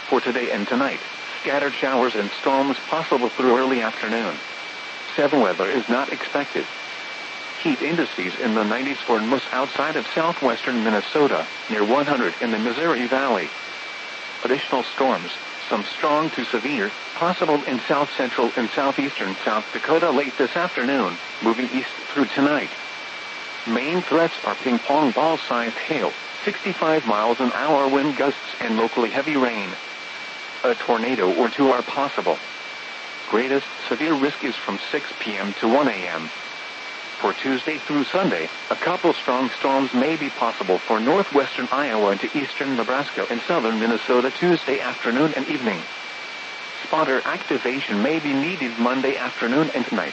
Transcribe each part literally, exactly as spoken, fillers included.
For today and tonight, scattered showers and storms possible through early afternoon. Severe weather is not expected. Heat indices in the nineties for most outside of southwestern Minnesota, near one hundred in the Missouri Valley. Additional storms, some strong to severe, possible in south-central and southeastern South Dakota late this afternoon, moving east through tonight. Main threats are ping-pong ball-sized hail, sixty-five miles an hour wind gusts and locally heavy rain. A tornado or two are possible. Greatest severe risk is from six p.m. to one a.m. For Tuesday through Sunday, a couple strong storms may be possible for northwestern Iowa into eastern Nebraska and southern Minnesota Tuesday afternoon and evening. Spotter activation may be needed Monday afternoon and night.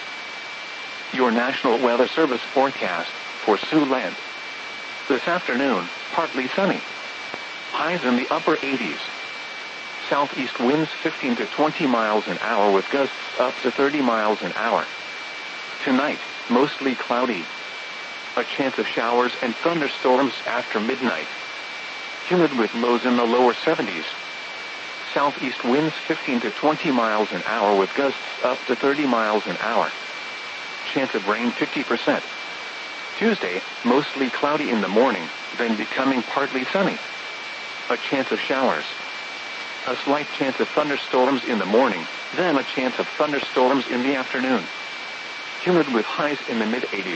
Your National Weather Service forecast for Siouxland. This afternoon, partly sunny. Highs in the upper eighties. Southeast winds fifteen to twenty miles an hour with gusts up to thirty miles an hour. Tonight, mostly cloudy. A chance of showers and thunderstorms after midnight. Humid with lows in the lower seventies. Southeast winds fifteen to twenty miles an hour with gusts up to thirty miles an hour. Chance of rain fifty percent. Tuesday, mostly cloudy in the morning, then becoming partly sunny. A chance of showers. A slight chance of thunderstorms in the morning, then a chance of thunderstorms in the afternoon. Humid with highs in the mid-eighties.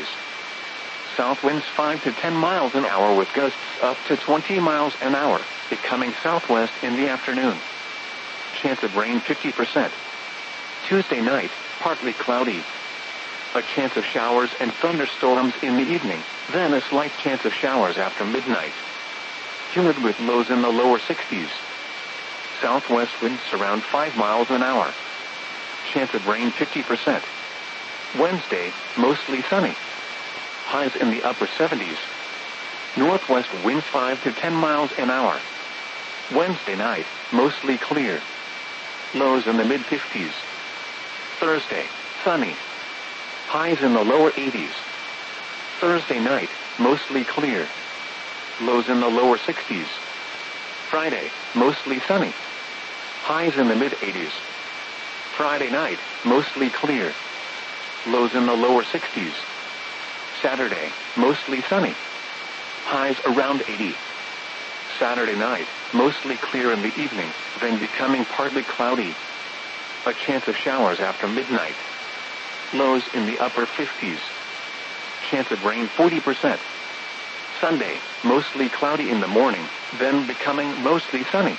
South winds five to ten miles an hour with gusts up to twenty miles an hour, becoming southwest in the afternoon. Chance of rain fifty percent. Tuesday night, partly cloudy. A chance of showers and thunderstorms in the evening, then a slight chance of showers after midnight. Humid with lows in the lower sixties. Southwest winds around five miles an hour. Chance of rain fifty percent. Wednesday, mostly sunny. Highs in the upper seventies. Northwest winds five to ten miles an hour. Wednesday night, mostly clear. Lows in the mid-fifties. Thursday, sunny. Highs in the lower eighties. Thursday night, mostly clear. Lows in the lower sixties. Friday, mostly sunny. Highs in the mid-eighties. Friday night, mostly clear. Lows in the lower sixties. Saturday, mostly sunny. Highs around eighty. Saturday night, mostly clear in the evening, then becoming partly cloudy. A chance of showers after midnight. Lows in the upper fifties. Chance of rain forty percent. Sunday, mostly cloudy in the morning, then becoming mostly sunny.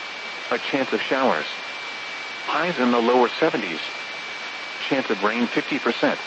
A chance of showers. Highs in the lower seventies. Chance of rain fifty percent.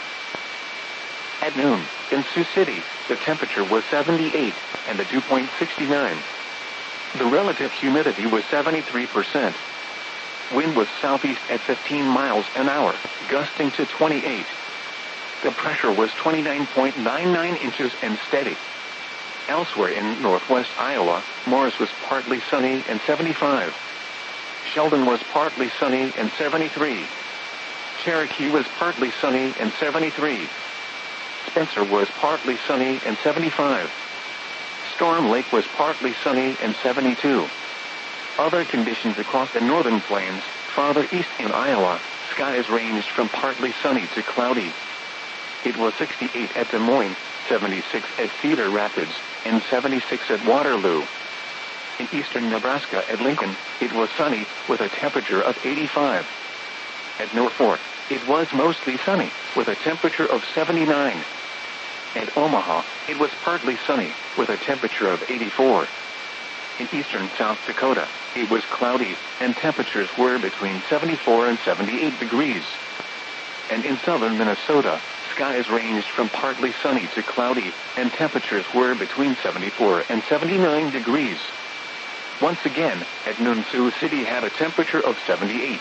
At noon, in Sioux City, the temperature was seventy-eight, and the dew point sixty-nine. The relative humidity was seventy-three percent. Wind was southeast at fifteen miles an hour, gusting to twenty-eight. The pressure was twenty-nine point nine nine inches and steady. Elsewhere in northwest Iowa, Morris was partly sunny and seventy-five. Sheldon was partly sunny and seventy-three. Cherokee was partly sunny and seventy-three. Spencer was partly sunny and seventy-five. Storm Lake was partly sunny and seventy-two. Other conditions across the northern plains, farther east in Iowa, skies ranged from partly sunny to cloudy. It was sixty-eight at Des Moines, seventy-six at Cedar Rapids, and seventy-six at Waterloo. In eastern Nebraska at Lincoln, it was sunny, with a temperature of eighty-five. At Norfolk, it was mostly sunny, with a temperature of seventy-nine. At Omaha, it was partly sunny, with a temperature of eighty-four. In eastern South Dakota, it was cloudy, and temperatures were between seventy-four and seventy-eight degrees. And in southern Minnesota, skies ranged from partly sunny to cloudy, and temperatures were between seventy-four and seventy-nine degrees. Once again, at noon Sioux City had a temperature of seventy-eight.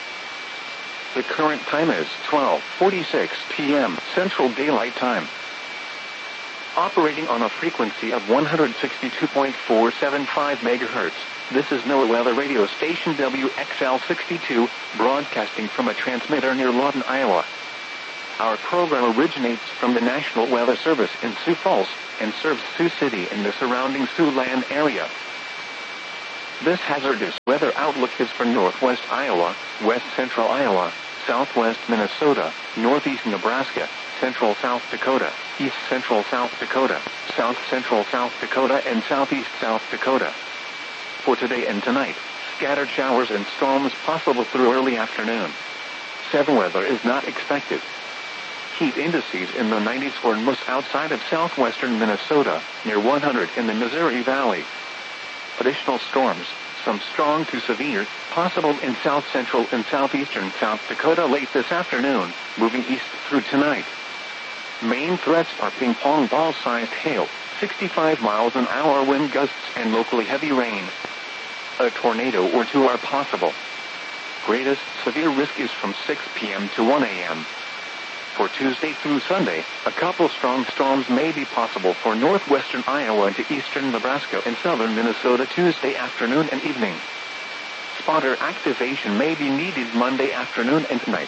The current time is twelve forty-six p.m. Central Daylight Time. Operating on a frequency of one hundred sixty-two point four seven five megahertz, this is NOAA Weather Radio Station W X L sixty-two, broadcasting from a transmitter near Lawton, Iowa. Our program originates from the National Weather Service in Sioux Falls and serves Sioux City and the surrounding Siouxland area. This hazardous weather outlook is for northwest Iowa, west central Iowa, southwest Minnesota, northeast Nebraska, central South Dakota, east central South Dakota, south central South Dakota, and southeast South Dakota. For today and tonight, scattered showers and storms possible through early afternoon. Severe weather is not expected. Heat indices in the nineties for most outside of southwestern Minnesota, near one hundred in the Missouri Valley. Additional storms, some strong to severe, possible in south-central and southeastern South Dakota late this afternoon, moving east through tonight. Main threats are ping-pong ball-sized hail, sixty-five miles an hour wind gusts, and locally heavy rain. A tornado or two are possible. Greatest severe risk is from six p.m. to one a.m. For Tuesday through Sunday, a couple strong storms may be possible for northwestern Iowa into eastern Nebraska and southern Minnesota Tuesday afternoon and evening. Spotter activation may be needed Monday afternoon and night.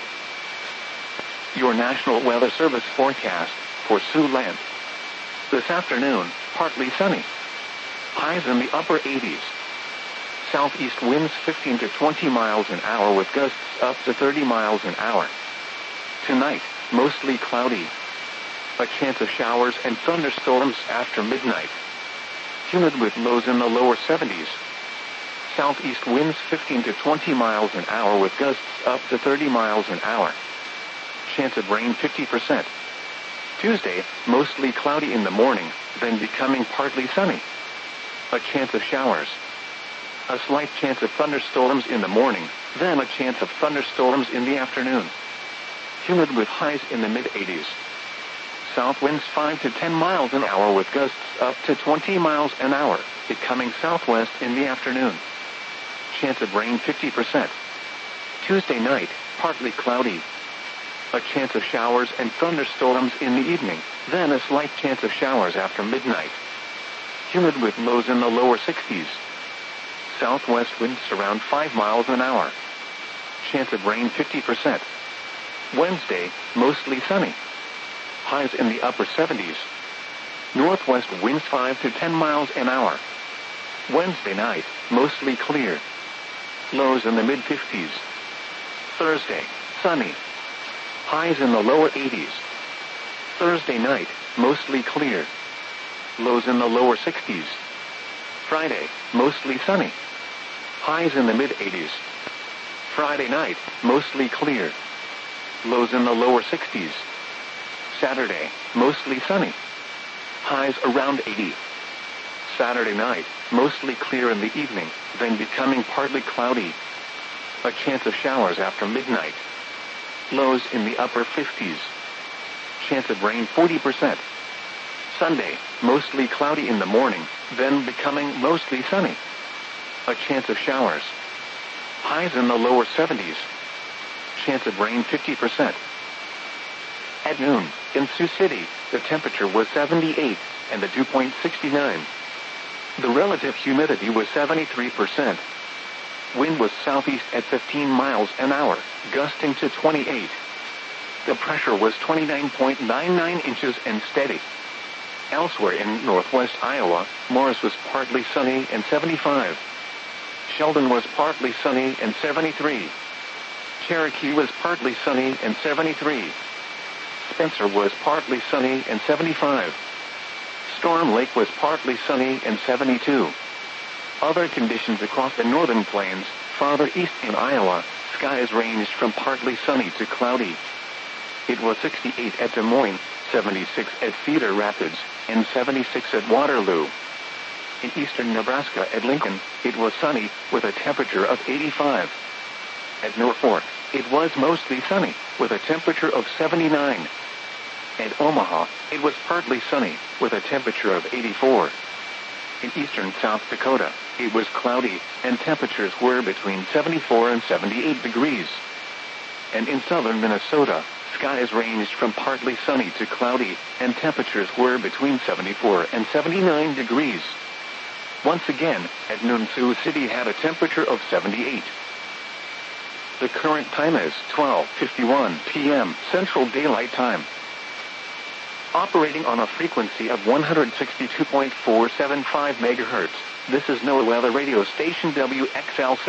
Your National Weather Service forecast for Siouxland. This afternoon, partly sunny. Highs in the upper eighties. Southeast winds fifteen to twenty miles an hour with gusts up to thirty miles an hour. Tonight, mostly cloudy. A chance of showers and thunderstorms after midnight. Humid with lows in the lower seventies. Southeast winds fifteen to twenty miles an hour with gusts up to thirty miles an hour. Chance of rain fifty percent. Tuesday, mostly cloudy in the morning, then becoming partly sunny. A chance of showers. A slight chance of thunderstorms in the morning, then a chance of thunderstorms in the afternoon. Humid with highs in the mid-eighties. South winds five to ten miles an hour with gusts up to twenty miles an hour, becoming southwest in the afternoon. Chance of rain fifty percent. Tuesday night, partly cloudy. A chance of showers and thunderstorms in the evening, then a slight chance of showers after midnight. Humid with lows in the lower sixties. Southwest winds around five miles an hour. Chance of rain fifty percent. Wednesday, mostly sunny. Highs in the upper seventies. Northwest winds five to ten miles an hour. Wednesday night, mostly clear. Lows in the mid-fifties. Thursday, sunny. Highs in the lower eighties. Thursday night, mostly clear. Lows in the lower sixties. Friday, mostly sunny. Highs in the mid-eighties. Friday night, mostly clear. Lows in the lower sixties. Saturday, mostly sunny. Highs around eighty. Saturday night, mostly clear in the evening, then becoming partly cloudy. A chance of showers after midnight. Lows in the upper fifties. Chance of rain forty percent. Sunday, mostly cloudy in the morning, then becoming mostly sunny. A chance of showers. Highs in the lower seventies. Chance of rain fifty percent. At noon, in Sioux City, the temperature was seventy-eight, and the dew point sixty-nine. The relative humidity was seventy-three percent. Wind was southeast at fifteen miles an hour, gusting to twenty-eight. The pressure was twenty-nine point nine nine inches and steady. Elsewhere in northwest Iowa, Morris was partly sunny and seventy-five. Sheldon was partly sunny and seventy-three. Cherokee was partly sunny and seventy-three. Spencer was partly sunny and seventy-five. Storm Lake was partly sunny and seventy-two. Other conditions across the northern plains, farther east in Iowa, skies ranged from partly sunny to cloudy. It was sixty-eight at Des Moines, seventy-six at Cedar Rapids, and seventy-six at Waterloo. In eastern Nebraska at Lincoln, it was sunny, with a temperature of eighty-five. At Norfolk, it was mostly sunny, with a temperature of seventy-nine. At Omaha, it was partly sunny, with a temperature of eighty-four. In eastern South Dakota, it was cloudy, and temperatures were between seventy-four and seventy-eight degrees. And in southern Minnesota, skies ranged from partly sunny to cloudy, and temperatures were between seventy-four and seventy-nine degrees. Once again, at noon Sioux City had a temperature of seventy-eight. The current time is twelve fifty-one p m Central Daylight Time. Operating on a frequency of one hundred sixty-two point four seven five megahertz. This is NOAA Weather Radio Station W X L